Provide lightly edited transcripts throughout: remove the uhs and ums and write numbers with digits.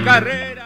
carrera.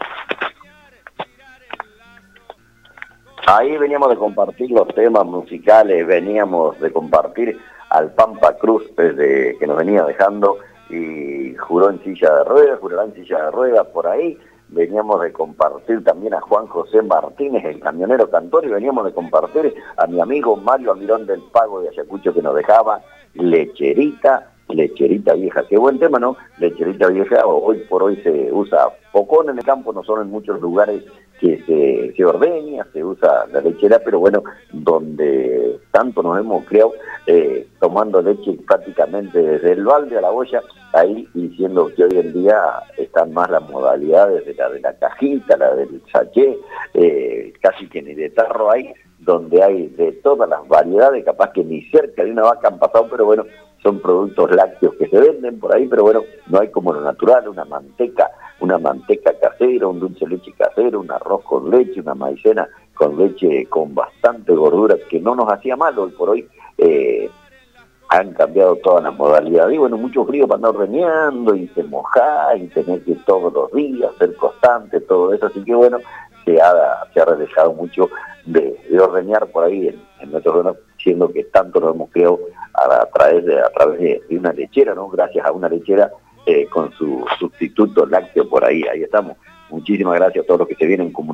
Ahí veníamos de compartir los temas musicales, veníamos de compartir al Pampa Cruz que nos venía dejando y juró en silla de ruedas, jurará en silla de ruedas por ahí. Veníamos de compartir también a Juan José Martínez, el camionero cantor, y veníamos de compartir a mi amigo Mario Almirón del Pago de Ayacucho, que nos dejaba Lecherita Vieja. Qué buen tema, ¿no? Lecherita Vieja, hoy por hoy se usa pocón en el campo, no son en muchos lugares que se ordeña, se usa la lechera, pero bueno, donde tanto nos hemos criado tomando leche prácticamente desde el balde a la olla, ahí diciendo que hoy en día están más las modalidades de la cajita, la del sachet, casi que ni de tarro hay, donde hay de todas las variedades, capaz que ni cerca de una vaca han pasado, pero bueno, son productos lácteos que se venden por ahí, pero bueno, no hay como lo natural, una manteca casera, un dulce de leche casero, un arroz con leche, una maicena con leche con bastante gordura, que no nos hacía mal. Hoy por hoy han cambiado todas las modalidades, y bueno, mucho frío para andar ordeñando, y se mojar, y tener que todos los días ser constante, todo eso, así que bueno, se ha relajado mucho de ordeñar por ahí en nuestro zona, siendo que tanto nos hemos creado a través de una lechera, ¿no? Gracias a una lechera con su sustituto lácteo por ahí estamos. Muchísimas gracias a todos los que se vienen comunicando.